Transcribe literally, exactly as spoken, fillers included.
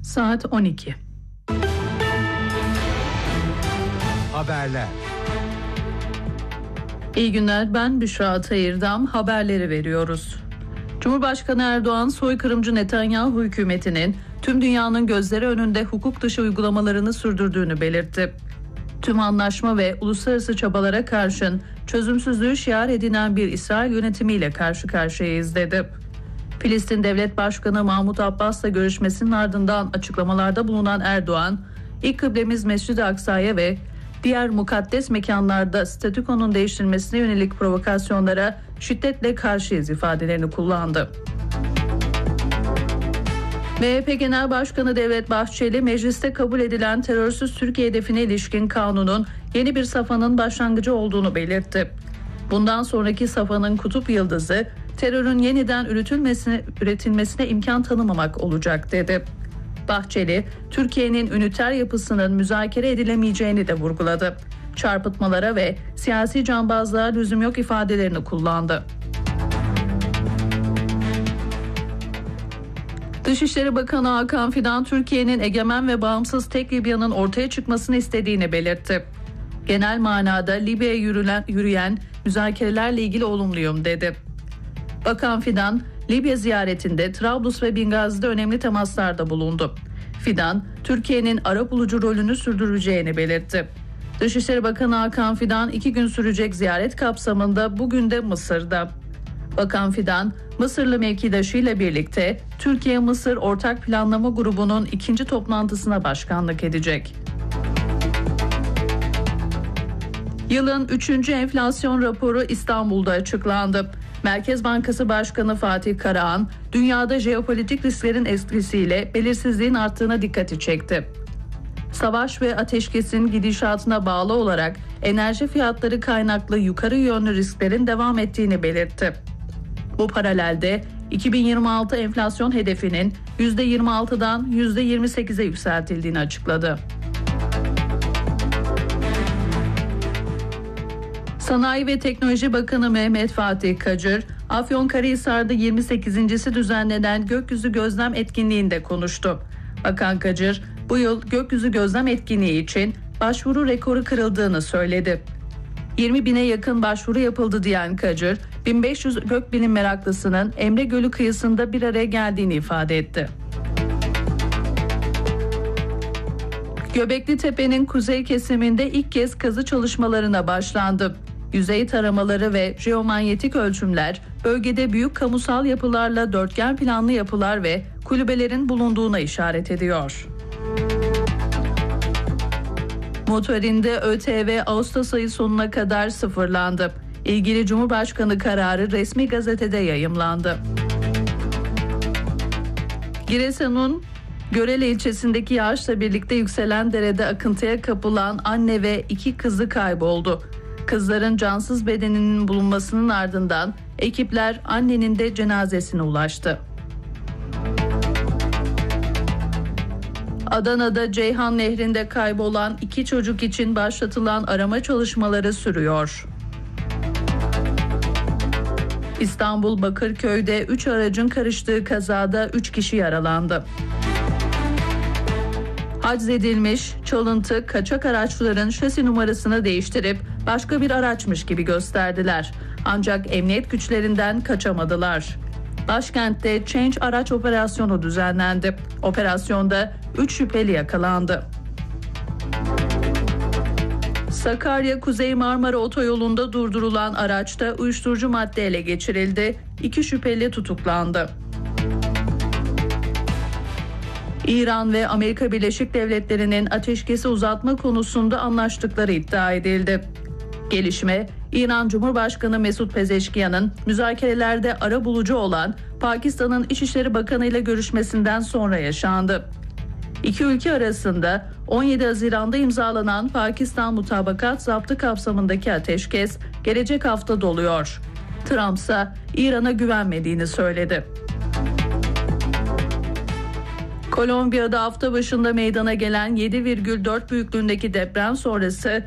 Saat on iki. Haberler. İyi günler, ben Büşra Atayırdam. Haberleri veriyoruz. Cumhurbaşkanı Erdoğan, soykırımcı Netanyahu hükümetinin tüm dünyanın gözleri önünde hukuk dışı uygulamalarını sürdürdüğünü belirtti. Tüm anlaşma ve uluslararası çabalara karşın çözümsüzlüğü şiar edinen bir İsrail yönetimiyle karşı karşıyayız dedi. Filistin Devlet Başkanı Mahmut Abbas'la görüşmesinin ardından açıklamalarda bulunan Erdoğan, ilk kıblemiz Mescid-i Aksa'ya ve diğer mukaddes mekanlarda statükonun değiştirilmesine yönelik provokasyonlara şiddetle karşıyız ifadelerini kullandı. M H P Genel Başkanı Devlet Bahçeli, mecliste kabul edilen terörsüz Türkiye hedefine ilişkin kanunun yeni bir safhanın başlangıcı olduğunu belirtti. Bundan sonraki safhanın kutup yıldızı, terörün yeniden üretilmesine, üretilmesine imkan tanımamak olacak dedi. Bahçeli, Türkiye'nin üniter yapısının müzakere edilemeyeceğini de vurguladı. Çarpıtmalara ve siyasi cambazlığa lüzum yok ifadelerini kullandı. Dışişleri Bakanı Hakan Fidan, Türkiye'nin egemen ve bağımsız tek Libya'nın ortaya çıkmasını istediğini belirtti. Genel manada Libya'ya yürülen, yürüyen müzakerelerle ilgili olumluyum dedi. Bakan Fidan, Libya ziyaretinde Trablus ve Bingazi'de önemli temaslarda bulundu. Fidan, Türkiye'nin ara bulucu rolünü sürdüreceğini belirtti. Dışişleri Bakanı Hakan Fidan, iki gün sürecek ziyaret kapsamında bugün de Mısır'da. Bakan Fidan, Mısırlı mevkidaşıyla birlikte Türkiye-Mısır Ortak Planlama Grubu'nun ikinci toplantısına başkanlık edecek. Yılın üçüncü enflasyon raporu İstanbul'da açıklandı. Merkez Bankası Başkanı Fatih Karahan, dünyada jeopolitik risklerin etkisiyle belirsizliğin arttığına dikkati çekti. Savaş ve ateşkesin gidişatına bağlı olarak enerji fiyatları kaynaklı yukarı yönlü risklerin devam ettiğini belirtti. Bu paralelde iki bin yirmi altı enflasyon hedefinin yüzde yirmi altıdan yüzde yirmi sekize yükseltildiğini açıkladı. Sanayi ve Teknoloji Bakanı Mehmet Fatih Kacır, Afyonkarahisar'da yirmi sekizincisi düzenlenen gökyüzü gözlem etkinliğinde konuştu. Bakan Kacır, bu yıl gökyüzü gözlem etkinliği için başvuru rekoru kırıldığını söyledi. yirmi bine yakın başvuru yapıldı diyen Kacır, bin beş yüz gökbilim meraklısının Emre Gölü kıyısında bir araya geldiğini ifade etti. Göbekli Tepe'nin kuzey kesiminde ilk kez kazı çalışmalarına başlandı. Yüzey taramaları ve jeomanyetik ölçümler bölgede büyük kamusal yapılarla dörtgen planlı yapılar ve kulübelerin bulunduğuna işaret ediyor. Motorinde ÖTV Ağustos ayı sonuna kadar sıfırlandı. İlgili Cumhurbaşkanı kararı resmi gazetede yayımlandı. Giresun'un Görele ilçesindeki yağışla birlikte yükselen derede akıntıya kapılan anne ve iki kızı kayboldu. Kızların cansız bedeninin bulunmasının ardından ekipler annenin de cenazesine ulaştı. Adana'da Ceyhan Nehri'nde kaybolan iki çocuk için başlatılan arama çalışmaları sürüyor. İstanbul Bakırköy'de üç aracın karıştığı kazada üç kişi yaralandı. Haczedilmiş, çalıntı, kaçak araçların şasi numarasını değiştirip başka bir araçmış gibi gösterdiler. Ancak emniyet güçlerinden kaçamadılar. Başkentte Change araç operasyonu düzenlendi. Operasyonda üç şüpheli yakalandı. Sakarya Kuzey Marmara Otoyolu'nda durdurulan araçta uyuşturucu madde ele geçirildi. İki şüpheli tutuklandı. İran ve Amerika Birleşik Devletleri'nin ateşkesi uzatma konusunda anlaştıkları iddia edildi. Gelişme, İran Cumhurbaşkanı Mesut Pezeşkiyan'ın müzakerelerde arabulucu olan Pakistan'ın İçişleri Bakanı ile görüşmesinden sonra yaşandı. İki ülke arasında on yedi Haziran'da imzalanan Pakistan Mutabakat Zaptı kapsamındaki ateşkes gelecek hafta doluyor. Trump ise İran'a güvenmediğini söyledi. Kolombiya'da hafta başında meydana gelen yedi virgül dört büyüklüğündeki deprem sonrası